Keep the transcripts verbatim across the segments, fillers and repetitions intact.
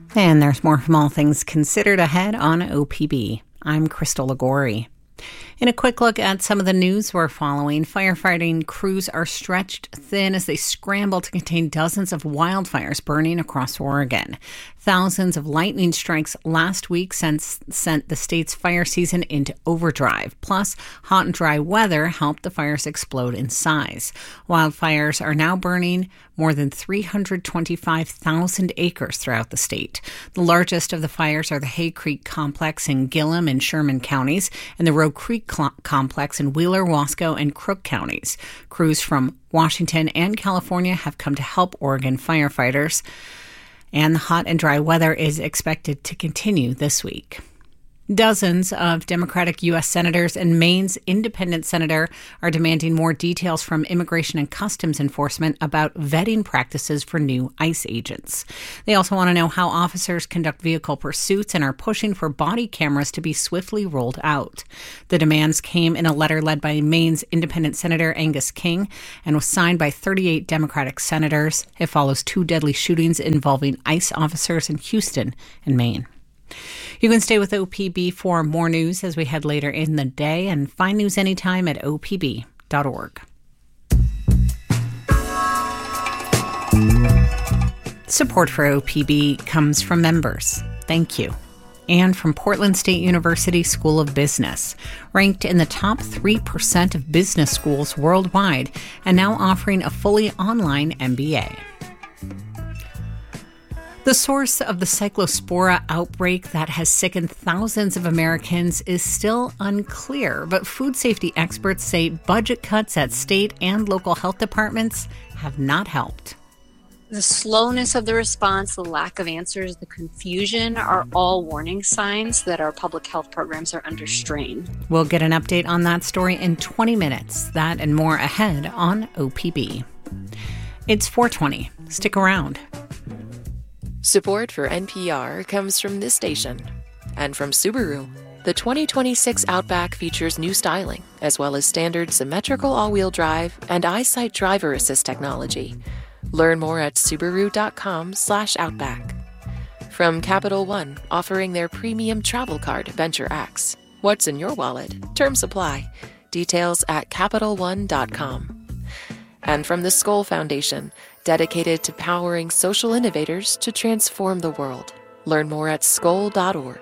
And there's more from All Things Considered ahead on O P B. I'm Crystal Ligori. In a quick look at some of the news we're following, firefighting crews are stretched thin as they scramble to contain dozens of wildfires burning across Oregon. Thousands of lightning strikes last week since sent the state's fire season into overdrive. Plus, hot and dry weather helped the fires explode in size. Wildfires are now burning more than three hundred twenty-five thousand acres throughout the state. The largest of the fires are the Hay Creek Complex in Gillum and Sherman counties and the Rogue Creek Cl- Complex in Wheeler, Wasco, and Crook counties. Crews from Washington and California have come to help Oregon firefighters, and the hot and dry weather is expected to continue this week. Dozens of Democratic U S senators and Maine's independent senator are demanding more details from Immigration and Customs Enforcement about vetting practices for new ICE agents. They also want to know how officers conduct vehicle pursuits and are pushing for body cameras to be swiftly rolled out. The demands came in a letter led by Maine's independent Senator Angus King and was signed by thirty-eight Democratic senators. It follows two deadly shootings involving ICE officers in Houston and Maine. You can stay with O P B for more news as we head later in the day, and find news anytime at O P B dot org. Support for O P B comes from members. Thank you. And from Portland State University School of Business, ranked in the top three percent of business schools worldwide, and now offering a fully online M B A. The source of the Cyclospora outbreak that has sickened thousands of Americans is still unclear, but food safety experts say budget cuts at state and local health departments have not helped. The slowness of the response, the lack of answers, the confusion are all warning signs that our public health programs are under strain. We'll get an update on that story in twenty minutes. That and more ahead on O P B. It's four twenty. Stick around. Support for N P R comes from this station and from Subaru. The twenty twenty-six Outback features new styling, as well as standard symmetrical all-wheel drive and EyeSight driver assist technology. Learn more at Subaru.com slash Outback. From Capital One, offering their premium travel card, Venture X. What's in your wallet? Terms apply. Details at Capital One dot com. And from the Skoll Foundation, dedicated to powering social innovators to transform the world. Learn more at skoll dot org.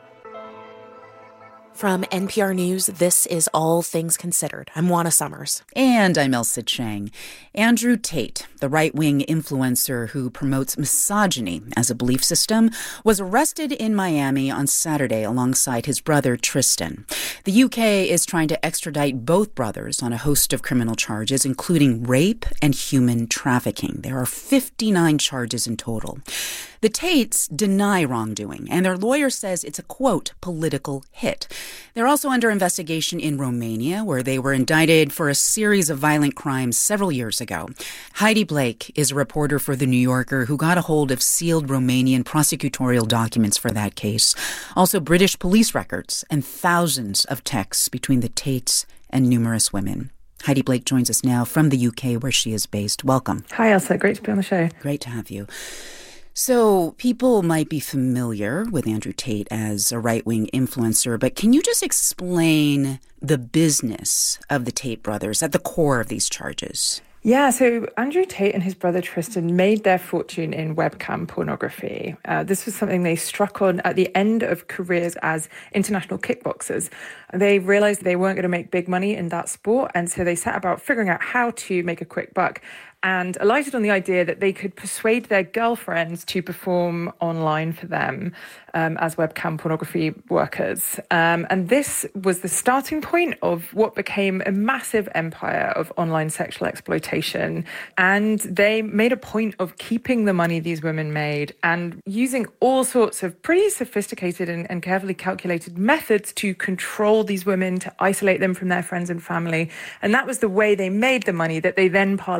From N P R News, this is All Things Considered. I'm Juana Summers. And I'm Elsa Chang. Andrew Tate, the right-wing influencer who promotes misogyny as a belief system, was arrested in Miami on Saturday alongside his brother Tristan. The U K is trying to extradite both brothers on a host of criminal charges, including rape and human trafficking. There are fifty-nine charges in total. The Tates deny wrongdoing, and their lawyer says it's a, quote, political hit. They're also under investigation in Romania, where they were indicted for a series of violent crimes several years ago. Heidi Blake is a reporter for The New Yorker who got a hold of sealed Romanian prosecutorial documents for that case. Also British police records and thousands of texts between the Tates and numerous women. Heidi Blake joins us now from the U K, where she is based. Welcome. Hi, Elsa. Great to be on the show. Great to have you. So people might be familiar with Andrew Tate as a right-wing influencer, but can you just explain the business of the Tate brothers at the core of these charges? Yeah, so Andrew Tate and his brother Tristan made their fortune in webcam pornography. Uh, this was something they struck on at the end of careers as international kickboxers. They realized they weren't going to make big money in that sport, and so they set about figuring out how to make a quick buck, and alighted on the idea that they could persuade their girlfriends to perform online for them um, as webcam pornography workers. Um, and this was the starting point of what became a massive empire of online sexual exploitation. And they made a point of keeping the money these women made and using all sorts of pretty sophisticated and, and carefully calculated methods to control these women, to isolate them from their friends and family. And that was the way they made the money that they then parlayed into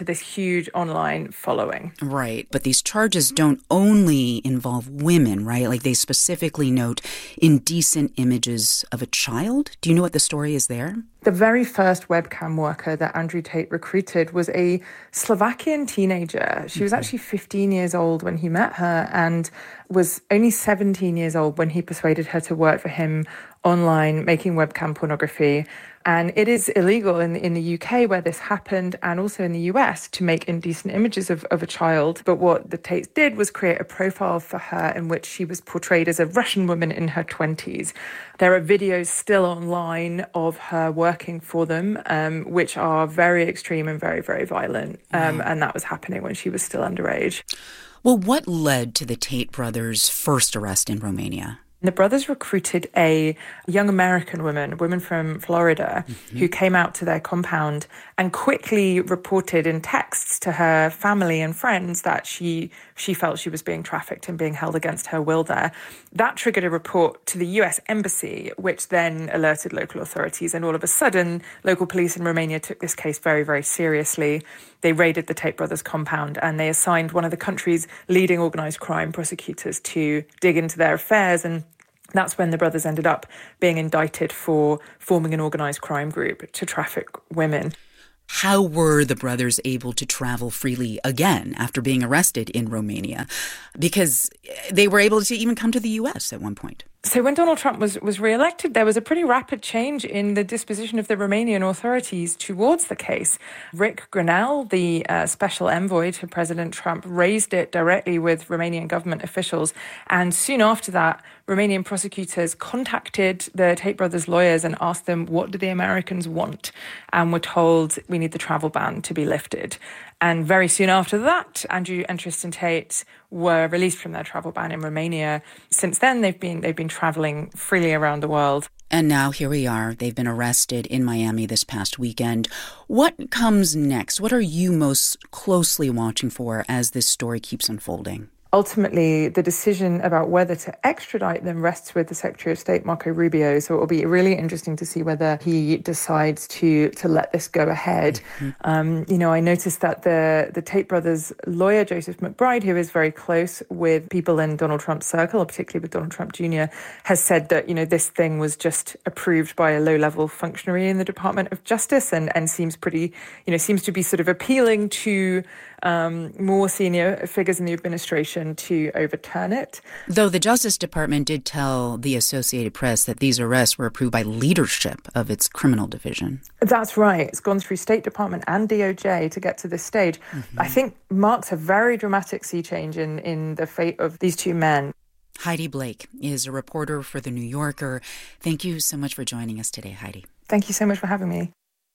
this huge online following. Right. But these charges don't only involve women, right? Like they specifically note indecent images of a child. Do you know what the story is there? The very first webcam worker that Andrew Tate recruited was a Slovakian teenager. She was actually fifteen years old when he met her and was only seventeen years old when he persuaded her to work for him online, making webcam pornography. And it is illegal in, in the U K where this happened, and also in the U S, to make indecent images of, of a child. But what the Tates did was create a profile for her in which she was portrayed as a Russian woman in her twenties. There are videos still online of her working for them, um, which are very extreme and very, very violent. Um, wow. And that was happening when she was still underage. Well, what led to the Tate brothers' first arrest in Romania? The brothers recruited a young American woman, a woman from Florida, mm-hmm. who came out to their compound and quickly reported in texts to her family and friends that she she felt she was being trafficked and being held against her will there. That triggered a report to the U S Embassy, which then alerted local authorities. And all of a sudden, local police in Romania took this case very, very seriously. They raided the Tate brothers' compound and they assigned one of the country's leading organised crime prosecutors to dig into their affairs. And that's when the brothers ended up being indicted for forming an organised crime group to traffic women. How were the brothers able to travel freely again after being arrested in Romania? Because they were able to even come to the U S at one point. So when Donald Trump was, was re-elected, there was a pretty rapid change in the disposition of the Romanian authorities towards the case. Rick Grenell, the uh, special envoy to President Trump, raised it directly with Romanian government officials. And soon after that, Romanian prosecutors contacted the Tate brothers' lawyers and asked them, what do the Americans want? And were told, we need the travel ban to be lifted. And very soon after that, Andrew and Tristan Tate were released from their travel ban in Romania. Since then, they've been they've been traveling freely around the world. And now here we are. They've been arrested in Miami this past weekend. What comes next? What are you most closely watching for as this story keeps unfolding? Ultimately, the decision about whether to extradite them rests with the Secretary of State, Marco Rubio. So it will be really interesting to see whether he decides to to let this go ahead. Mm-hmm. Um, you know, I noticed that the, the Tate brothers' lawyer, Joseph McBride, who is very close with people in Donald Trump's circle, particularly with Donald Trump Junior, has said that, you know, this thing was just approved by a low-level functionary in the Department of Justice and, and seems pretty, you know, seems to be sort of appealing to um, more senior figures in the administration to overturn it. Though the Justice Department did tell the Associated Press that these arrests were approved by leadership of its criminal division. That's right. It's gone through State Department and D O J to get to this stage. Mm-hmm. I think marks a very dramatic sea change in, in the fate of these two men. Heidi Blake is a reporter for The New Yorker. Thank you so much for joining us today, Heidi. Thank you so much for having me.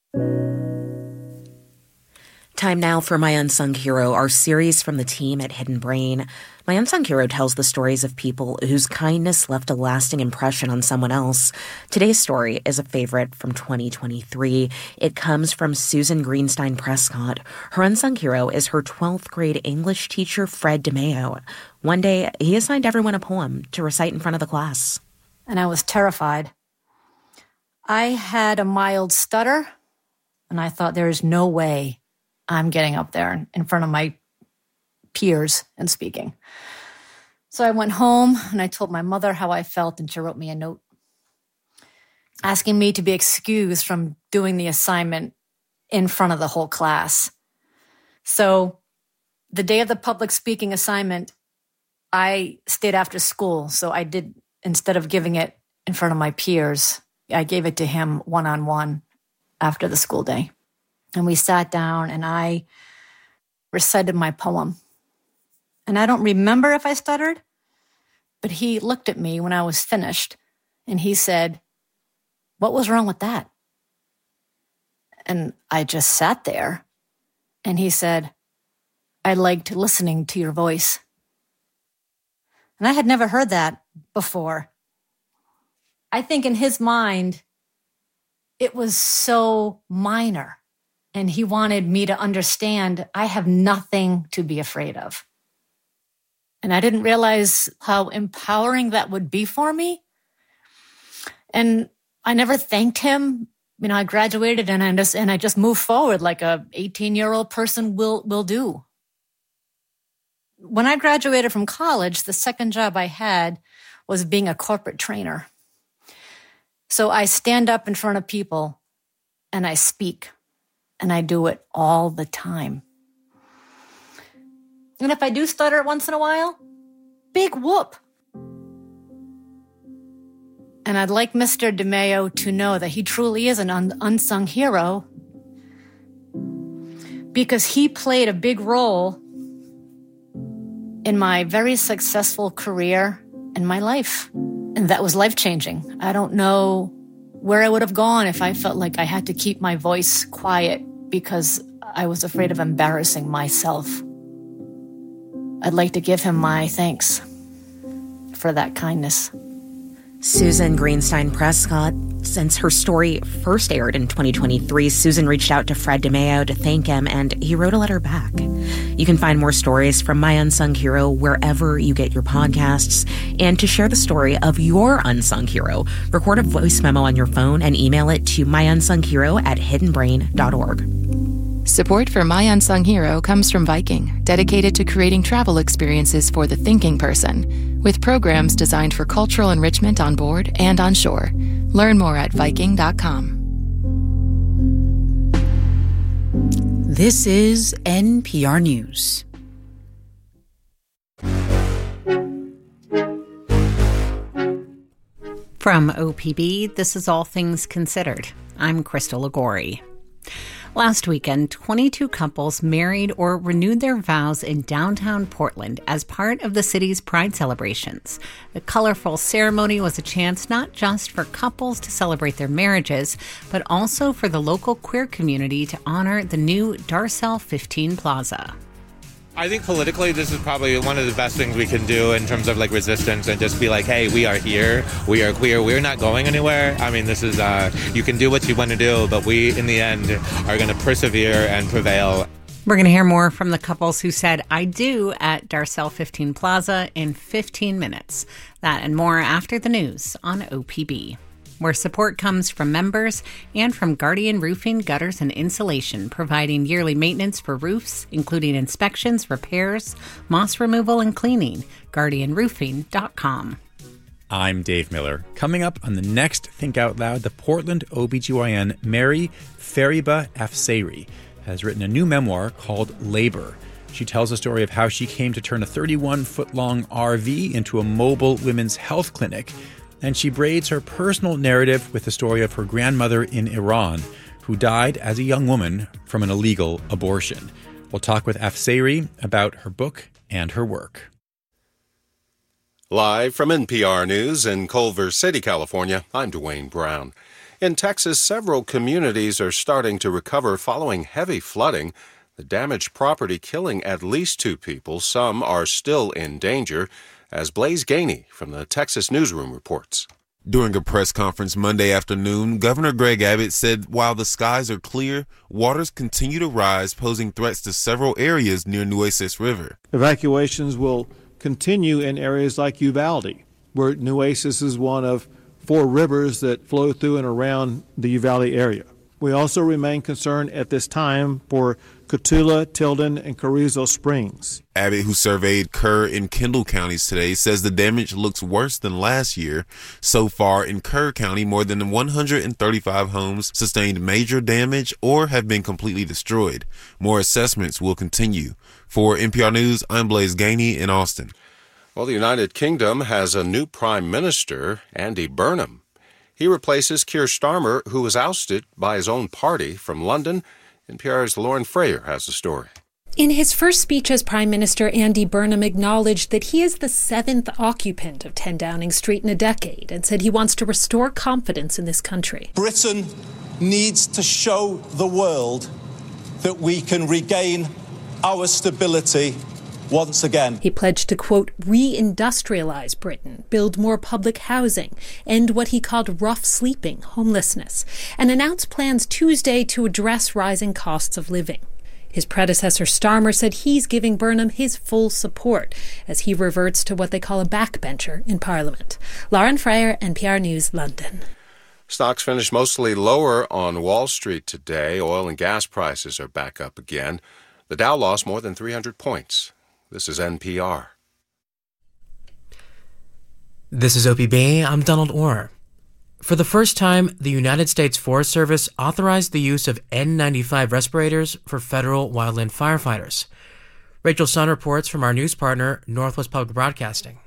Time now for My Unsung Hero, our series from the team at Hidden Brain. My Unsung Hero tells the stories of people whose kindness left a lasting impression on someone else. Today's story is a favorite from twenty twenty-three. It comes from Susan Greenstein Prescott. Her unsung hero is her twelfth grade English teacher, Fred DeMeo. One day, he assigned everyone a poem to recite in front of the class. And I was terrified. I had a mild stutter, and I thought there is no way I'm getting up there in front of my peers and speaking. So I went home and I told my mother how I felt, and she wrote me a note asking me to be excused from doing the assignment in front of the whole class. So the day of the public speaking assignment, I stayed after school. So I did, instead of giving it in front of my peers, I gave it to him one-on-one after the school day. And we sat down and I recited my poem. And I don't remember if I stuttered, but he looked at me when I was finished and he said, "What was wrong with that?" And I just sat there and he said, "I liked listening to your voice." And I had never heard that before. I think in his mind, it was so minor. And he wanted me to understand I have nothing to be afraid of. And I didn't realize how empowering that would be for me. And I never thanked him you know, I graduated and I just, and I just moved forward like a eighteen-year-old person will, will do. When I graduated from college, the second job I had was being a corporate trainer. So I stand up in front of people and I speak, and I do it all the time. And if I do stutter once in a while, big whoop. And I'd like Mister DeMeo to know that he truly is an un- unsung hero because he played a big role in my very successful career and my life. And that was life-changing. I don't know where I would have gone if I felt like I had to keep my voice quiet because I was afraid of embarrassing myself. I'd like to give him my thanks for that kindness. Susan Greenstein Prescott. Since her story first aired in twenty twenty-three, Susan reached out to Fred DeMeo to thank him, and he wrote a letter back. You can find more stories from My Unsung Hero wherever you get your podcasts. And to share the story of your unsung hero, record a voice memo on your phone and email it to myunsunghero at hidden brain dot org. Support for My Unsung Hero comes from Viking, dedicated to creating travel experiences for the thinking person, with programs designed for cultural enrichment on board and on shore. Learn more at viking dot com. This is N P R News. From O P B, this is All Things Considered. I'm Crystal Lagori. Last weekend, twenty-two couples married or renewed their vows in downtown Portland as part of the city's Pride celebrations. The colorful ceremony was a chance not just for couples to celebrate their marriages, but also for the local queer community to honor the new Darcel fifteen Plaza. I think politically this is probably one of the best things we can do in terms of like resistance and just be like, hey, we are here, we are queer, we're not going anywhere. I mean, this is, uh, you can do what you want to do, but we, in the end, are going to persevere and prevail. We're going to hear more from the couples who said I do at Darcel fifteen Plaza in fifteen minutes. That and more after the news on O P B, where support comes from members and from Guardian Roofing, Gutters, and Insulation, providing yearly maintenance for roofs, including inspections, repairs, moss removal, and cleaning. guardian roofing dot com. I'm Dave Miller. Coming up on the next Think Out Loud, the Portland O B G Y N Mary Fariba Afsari has written a new memoir called Labor. She tells the story of how she came to turn a thirty-one foot long R V into a mobile women's health clinic. And she braids her personal narrative with the story of her grandmother in Iran, who died as a young woman from an illegal abortion. We'll talk with Afsari about her book and her work. Live from N P R News in Culver City, California, I'm Dwayne Brown. In Texas, several communities are starting to recover following heavy flooding. The damaged property killing at least two people. Some are still in danger, as Blaise Gainey from the Texas Newsroom reports. During a press conference Monday afternoon, Governor Greg Abbott said while the skies are clear, waters continue to rise, posing threats to several areas near Nueces River. Evacuations will continue in areas like Uvalde, where Nueces is one of four rivers that flow through and around the Uvalde area. We also remain concerned at this time for Cotulla, Tilden, and Carrizo Springs. Abbott, who surveyed Kerr and Kendall counties today, says the damage looks worse than last year. So far in Kerr County, more than one hundred thirty-five homes sustained major damage or have been completely destroyed. More assessments will continue. For N P R News, I'm Blaise Gainey in Austin. Well, the United Kingdom has a new prime minister, Andy Burnham. He replaces Keir Starmer, who was ousted by his own party from London. N P R's Lauren Frayer has the story. In his first speech as Prime Minister, Andy Burnham acknowledged that he is the seventh occupant of ten Downing Street in a decade and said he wants to restore confidence in this country. Britain needs to show the world that we can regain our stability once again. He pledged to, quote, re-industrialize Britain, build more public housing, end what he called rough sleeping, homelessness, and announced plans Tuesday to address rising costs of living. His predecessor Starmer said he's giving Burnham his full support as he reverts to what they call a backbencher in Parliament. Lauren Frayer, N P R News, London. Stocks finished mostly lower on Wall Street today. Oil and gas prices are back up again. The Dow lost more than three hundred points. This is N P R. This is O P B. I'm Donald Orr. For the first time, the United States Forest Service authorized the use of N ninety-five respirators for federal wildland firefighters. Rachel Sun reports from our news partner, Northwest Public Broadcasting.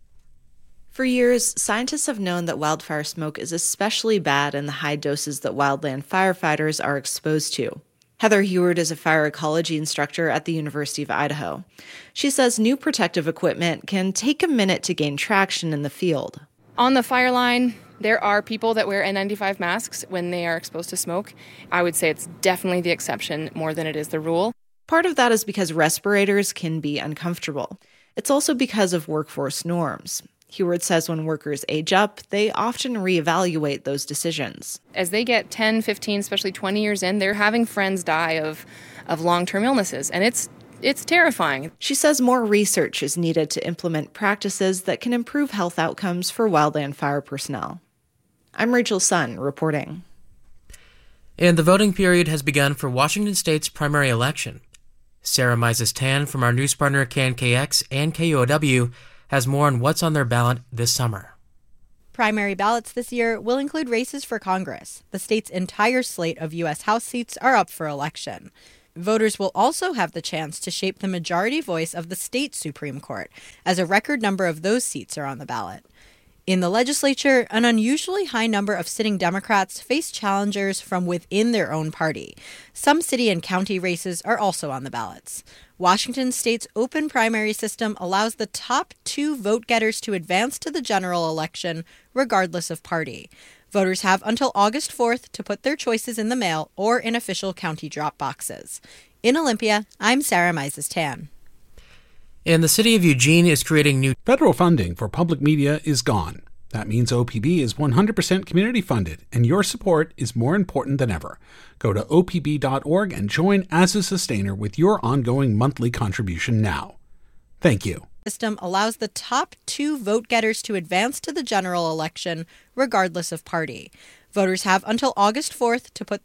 For years, scientists have known that wildfire smoke is especially bad in the high doses that wildland firefighters are exposed to. Heather Heward is a fire ecology instructor at the University of Idaho. She says new protective equipment can take a minute to gain traction in the field. On the fire line, there are people that wear N ninety-five masks when they are exposed to smoke. I would say it's definitely the exception more than it is the rule. Part of that is because respirators can be uncomfortable. It's also because of workforce norms. Heward says when workers age up, they often reevaluate those decisions. As they get ten, fifteen, especially twenty years in, they're having friends die of, of long-term illnesses, and it's it's terrifying. She says more research is needed to implement practices that can improve health outcomes for wildland fire personnel. I'm Rachel Sun, reporting. And the voting period has begun for Washington State's primary election. Sarah Mises-Tan from our news partner K N K X and K U O W has more on what's on their ballot this summer. Primary ballots this year will include races for Congress. The state's entire slate of U S House seats are up for election. Voters will also have the chance to shape the majority voice of the state Supreme Court, as a record number of those seats are on the ballot. In the legislature, an unusually high number of sitting Democrats face challengers from within their own party. Some city and county races are also on the ballots. Washington State's open primary system allows the top two vote-getters to advance to the general election, regardless of party. Voters have until August fourth to put their choices in the mail or in official county drop boxes. In Olympia, I'm Sarah Mises-Tan. And the city of Eugene is creating new... Federal funding for public media is gone. That means O P B is one hundred percent community funded, and your support is more important than ever. Go to O P B dot org and join as a sustainer with your ongoing monthly contribution now. Thank you. System allows the top two vote-getters to advance to the general election, regardless of party. Voters have until August fourth to put